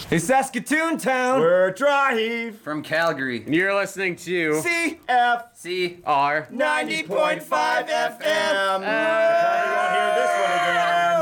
Hey, Saskatoon town. We're Drive From Calgary. And you're listening to CF CR 90.5 FM.